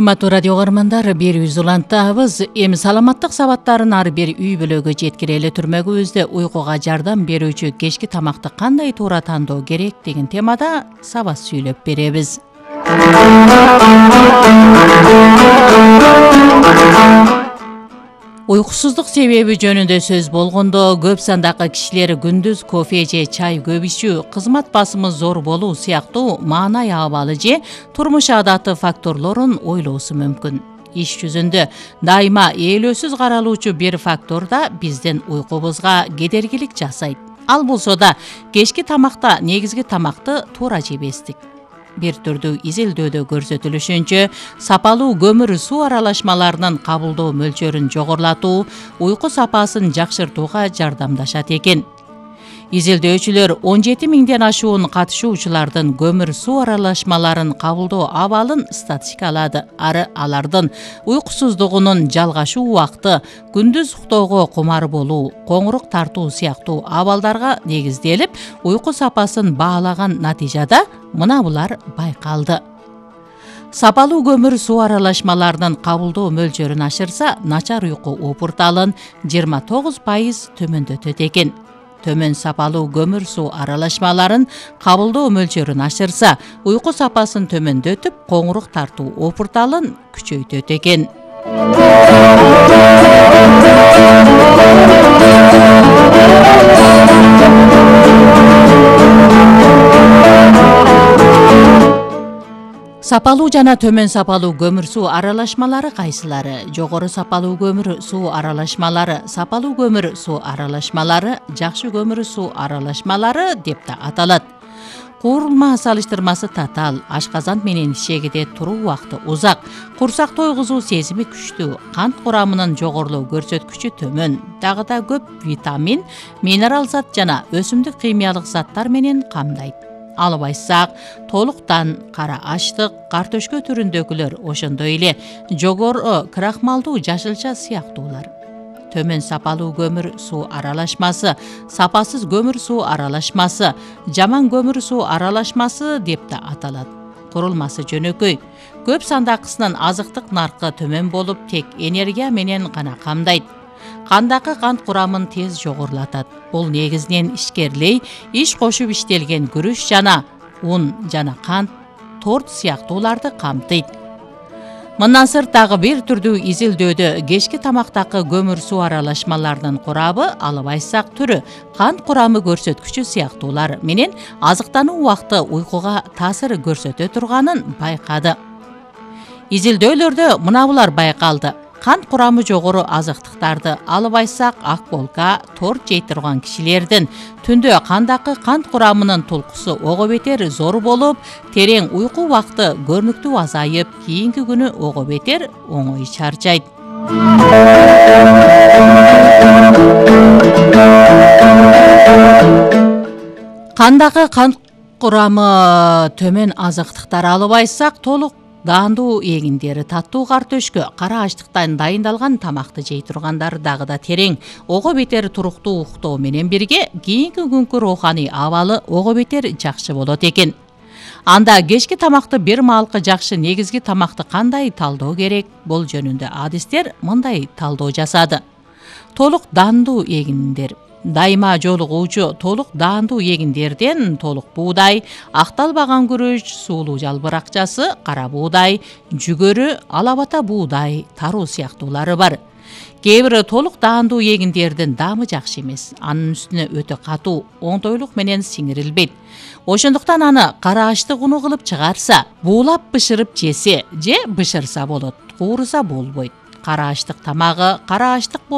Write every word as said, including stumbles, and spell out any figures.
Урматтуу радио каармандар, берүүбүз улантабыз. Эми саламаттык сабаттарын ар бир үй бүлөгө жеткирели түрмөгүбүздө уйкуга жардам берүүчү кечки тамакты кандай туура тандоо керек деген темада сабат сүйлөп беребиз. Уйкусуздук себеби жөнүндө сөз болгондо, көп сандагы кишилер күндүз кофе же чай көп ичүү, кызмат басымы зор болуу сыяктуу маанай абалы же турмуш адаты факторлорун ойлоосу мүмкүн. Иш жүзүндө дайыма ээлөөсүз каралуучу бир фактор да биздин уйкубузга кедергилик жасайт. Ал болсо да кечки тамакта негизги тамакты туура жебестик. Бир түрдүү изилдөөдө көрсөтүлүшүнчө, сапалуу көмүр суу аралашмаларынын кабылдоо мөлчөрүн жогорулатуу уйку сапасын жакшыртууга жардамдашат экен. Изилдөөчүлөр он жети миңден ашуун катышуучулардын көмүр суу аралашмаларын кабылдоо абалын статистикалады. Ары алардын уйкусуздугунун жалгашуу убакты, күндүз уктоого кумар болуу, коңурук тартуу сыяктуу абалдарга негизделип, уйку сапасын баалаган натыйжада мына булар байкалды. Сапалуу көмүр суу аралашмаларынын кабылдоо мөлчөрүн ашырса, начар уйку упурталын жыйырма тогуз пайыз төмөндөтөт экен. Төмөн сапалуу көмүр суу аралашмаларын кабылдоо мөлчөрүн ашырса, уйку сапасын төмөндөтүп, коңурук тартуу упурталын күчөйтөт экен. Сапалуу жана төмөн сапалуу көмүр суу аралашмалары кайсылары? Жогору сапалуу көмүр суу аралашмалары, сапалуу көмүр суу аралашмалары, жакшы көмүр суу аралашмалары деп да аталат. Куурулма салыштырмасы татаал, ашказан менен ишегиде туруу убакыты узак, курсак тойгузуу сезими күчтүү, кант курамынын жогорулоо көрсөткүчү төмөн, дагы да көп витамин, минерал зат жана өсүмдүк химиялык заттар менен камдайт. Алып айтсак, толуктан кара аштык, картөшкө түрүндөгүлөр, ошондой эле жогору крахмалдуу жашылча сыяктуулар. Төмөн сапалуу көмүр суу аралашмасы, сапасыз көмүр суу аралашмасы, жаман көмүр суу аралашмасы деп да аталат. Курулмасы жөнөкөй, көп сандакысынын азыктык наркы төмөн болуп, тек энергия менен гана камдайт. Кандагы кант курамын тез жогорулатат. Бул негизинен ишкерлей, иш кошуп иштелген күрүч жана ун жана кант, торт сыяктууларды камтыйт. Мындан сырт дагы бир түрдүү изилдөөдө кечки тамактагы көмүр суу аралашмаларынын курабы, алып айтсак түрү, кант курамы көрсөткүчү сыяктуулар менен азыктануу убакыты уйкуга таасир көрсөтө турганын байкады. Изилдөөлөрдө мына булар байкалды. Кант курамы жогору азыктыктарды, алып айтсак, ак болка, торт жей турган кишилердин түндө кандагы кант курамынын толкусу ого бетер зор болуп, терең уйку убакыты көрүнүктүү азайып, кийинки күнү ого бетер оңой чарчайт. Кандагы кант курамы төмөн азыктыктар, алып айтсак, толук даандуу эгиндер, таттуу картөшкө, кара аштыктан дайындалган тамакты жей тургандар, дагы да терең ого бетер туруктуу уктоо менен бирге кийинки күнкү рооханий абалы ого бетер жакшы болот экен. Анда кечки тамакты бир маалкы жакшы негизги тамакты кандай талдоо керек? Бул жөнүндө адистер мындай талдоо жасады. Толук даандуу эгиндер. Дайыма жолугуучу толук даандуу эгиндерден толук буудай, акталбаган күрүч, суулуу жалбыракчасы, кара буудай, жүгөрү, алабата буудай, таруу сыяктуулары бар. Кээ бир толук даандуу эгиндердин даамы жакшы эмес. Анын үстүнө өтө катуу, оңтойлук менен сиңирилбейт. Ошондуктан аны кара аштык уну кылып чыгарса, буулап бышырып жесе же бышырса болот, кууруса болбойт. Кара аштык тамагы кара аштык